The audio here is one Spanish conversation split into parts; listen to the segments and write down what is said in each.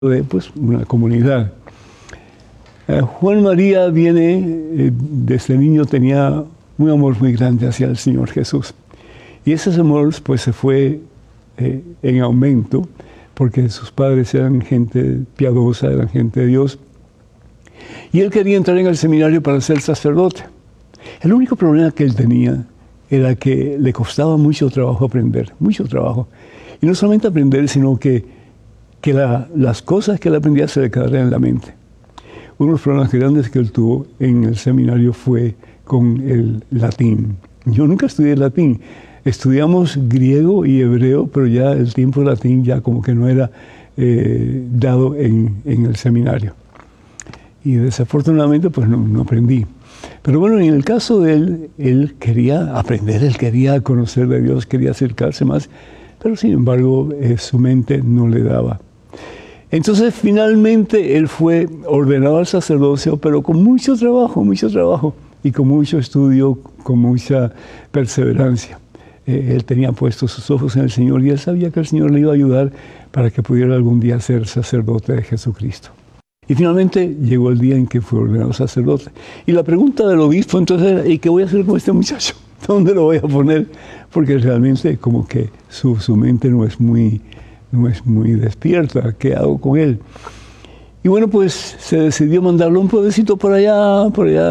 de pues, una comunidad. Juan María viene, desde niño tenía un amor muy grande hacia el Señor Jesús. Y ese amor pues se fue en aumento, porque sus padres eran gente piadosa, eran gente de Dios. Y él quería entrar en el seminario para ser sacerdote. El único problema que él tenía era que le costaba mucho trabajo aprender, mucho trabajo. Y no solamente aprender, sino que las cosas que él aprendía se le quedaran en la mente. Uno de los problemas grandes que él tuvo en el seminario fue con el latín. Yo nunca estudié latín. Estudiamos griego y hebreo, pero ya el tiempo latín ya como que no era dado en el seminario. Y desafortunadamente pues no aprendí. Pero bueno, en el caso de él quería aprender, él quería conocer de Dios, quería acercarse más, pero sin embargo su mente no le daba. Entonces finalmente él fue ordenado al sacerdocio, pero con mucho trabajo, y con mucho estudio, con mucha perseverancia. Él tenía puestos sus ojos en el Señor y él sabía que el Señor le iba a ayudar para que pudiera algún día ser sacerdote de Jesucristo. Y finalmente llegó el día en que fue ordenado sacerdote. Y la pregunta del obispo entonces era, ¿y qué voy a hacer con este muchacho? ¿Dónde lo voy a poner? Porque realmente como que su mente no es muy despierta. ¿Qué hago con él? Y bueno, pues se decidió mandarlo un pueblecito por allá,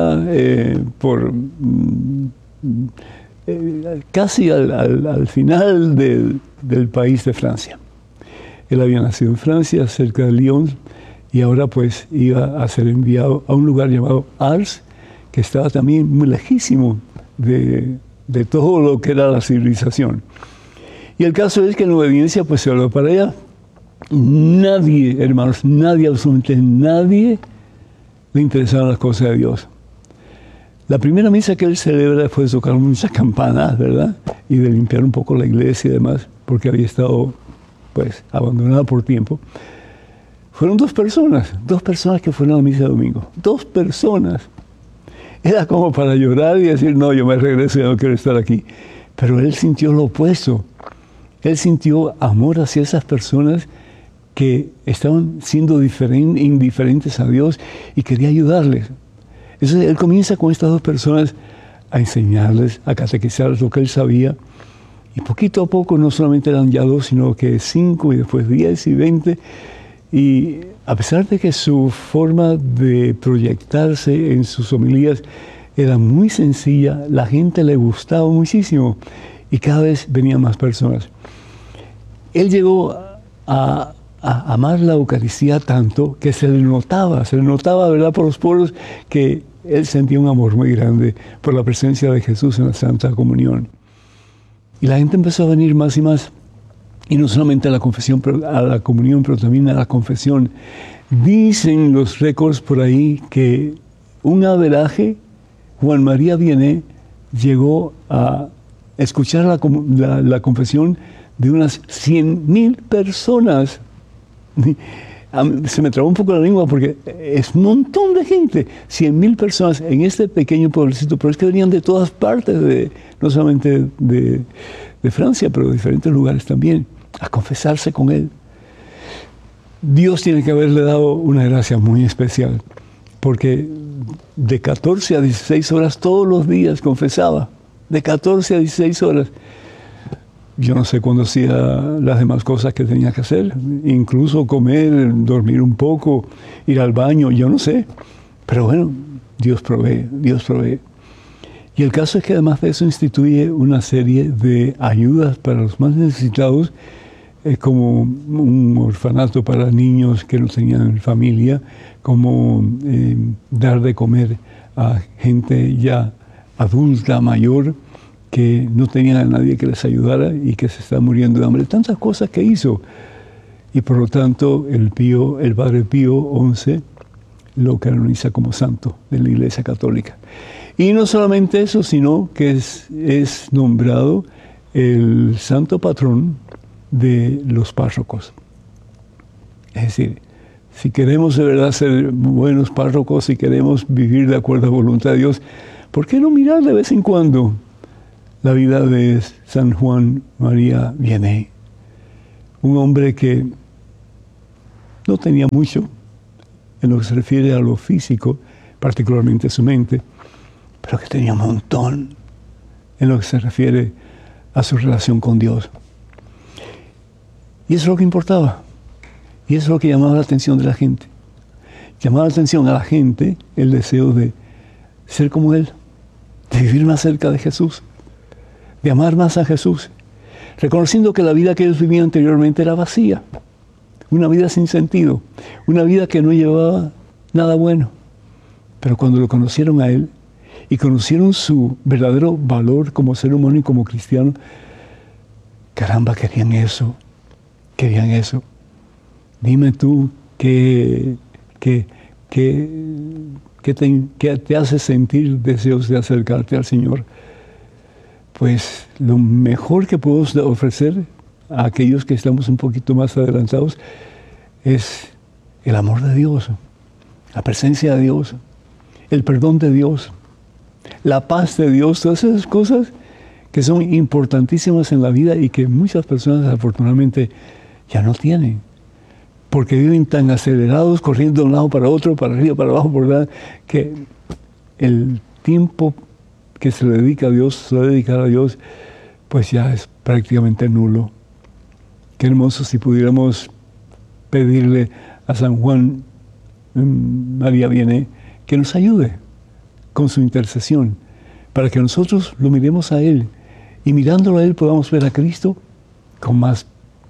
casi al final del país de Francia. Él había nacido en Francia, cerca de Lyon, y ahora pues iba a ser enviado a un lugar llamado Ars, que estaba también muy lejísimo de todo lo que era la civilización. Y el caso es que en obediencia pues se habló para allá. Nadie, hermanos, absolutamente nadie le interesaban las cosas de Dios. La primera misa que él celebra fue de tocar muchas campanas, ¿verdad? Y de limpiar un poco la iglesia y demás, porque había estado pues abandonada por tiempo. Fueron dos personas que fueron a la misa de domingo. 2 personas. Era como para llorar y decir, no, yo me regreso, ya no quiero estar aquí. Pero él sintió lo opuesto. Él sintió amor hacia esas personas que estaban siendo indiferentes a Dios y quería ayudarles. Entonces él comienza con estas 2 personas a enseñarles, a catequizarles lo que él sabía. Y poquito a poco no solamente eran ya 2, sino que 5 y después 10 y 20. Y a pesar de que su forma de proyectarse en sus homilías era muy sencilla, la gente le gustaba muchísimo y cada vez venían más personas. Él llegó a amar la Eucaristía tanto que se le notaba, ¿verdad?, por los poros, que él sentía un amor muy grande por la presencia de Jesús en la Santa Comunión. Y la gente empezó a venir más y más. Y no solamente a la confesión, pero a la comunión, pero también a la confesión. Dicen los récords por ahí que un averaje, Juan María Vianney llegó a escuchar la confesión de unas 100,000 personas. Se me trabó un poco la lengua porque es un montón de gente. 100,000 personas en este pequeño pueblecito, pero es que venían de todas partes, no solamente de Francia, pero de diferentes lugares también, a confesarse con él. Dios tiene que haberle dado una gracia muy especial, porque de 14 a 16 horas todos los días confesaba, de 14 a 16 horas. Yo no sé cuándo hacía las demás cosas que tenía que hacer, incluso comer, dormir un poco, ir al baño, yo no sé. Pero bueno, Dios provee. Y el caso es que además de eso instituye una serie de ayudas para los más necesitados, como un orfanato para niños que no tenían familia, como dar de comer a gente ya adulta, mayor, que no tenían a nadie que les ayudara y que se está muriendo de hambre. Tantas cosas que hizo. Y por lo tanto, el Padre Pío XI lo canoniza como santo de la Iglesia Católica. Y no solamente eso, sino que es nombrado el santo patrón de los párrocos. Es decir, si queremos de verdad ser buenos párrocos, si queremos vivir de acuerdo a la voluntad de Dios, ¿por qué no mirar de vez en cuando la vida de San Juan María Vianney? Un hombre que no tenía mucho en lo que se refiere a lo físico, particularmente su mente, pero que tenía un montón en lo que se refiere a su relación con Dios. Y eso es lo que importaba. Y eso es lo que llamaba la atención de la gente. Llamaba la atención a la gente el deseo de ser como Él, de vivir más cerca de Jesús, de amar más a Jesús, reconociendo que la vida que ellos vivían anteriormente era vacía, una vida sin sentido, una vida que no llevaba nada bueno. Pero cuando lo conocieron a Él y conocieron su verdadero valor como ser humano y como cristiano, caramba, querían eso. Dime tú qué te hace sentir deseos de acercarte al Señor. Pues lo mejor que puedo ofrecer a aquellos que estamos un poquito más adelantados es el amor de Dios, la presencia de Dios, el perdón de Dios, la paz de Dios, todas esas cosas que son importantísimas en la vida y que muchas personas desafortunadamente ya no tienen, porque viven tan acelerados, corriendo de un lado para otro, para arriba, para abajo, por allá, que el tiempo que se le dedica a Dios, se le dedica a Dios, pues ya es prácticamente nulo. Qué hermoso si pudiéramos pedirle a San Juan María Vianney que nos ayude con su intercesión, para que nosotros lo miremos a Él y mirándolo a Él podamos ver a Cristo con más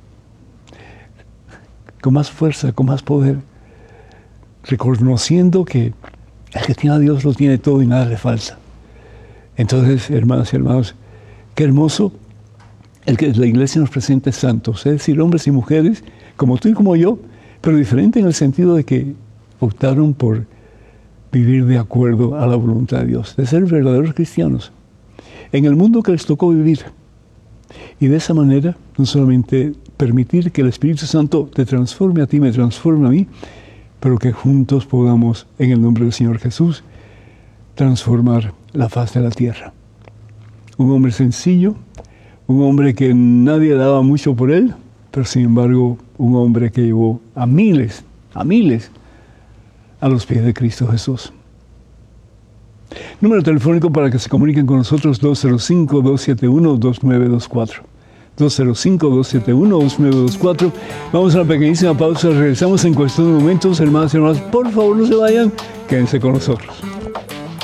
fuerza, con más poder, reconociendo que el que tiene a Dios lo tiene todo y nada le falta. Entonces, hermanas y hermanos, qué hermoso el que la Iglesia nos presente santos, es decir, hombres y mujeres como tú y como yo, pero diferente en el sentido de que optaron por vivir de acuerdo a la voluntad de Dios, de ser verdaderos cristianos en el mundo que les tocó vivir. Y de esa manera, no solamente permitir que el Espíritu Santo te transforme a ti, me transforme a mí, pero que juntos podamos, en el nombre del Señor Jesús, transformar la faz de la tierra. Un hombre sencillo, un hombre que nadie daba mucho por él, pero sin embargo, un hombre que llevó a miles, a los pies de Cristo Jesús. Número telefónico para que se comuniquen con nosotros, 205-271-2924. 205-271-2924. Vamos a una pequeñísima pausa, regresamos en cuestión de momentos. Hermanos y hermanas, por favor no se vayan, quédense con nosotros.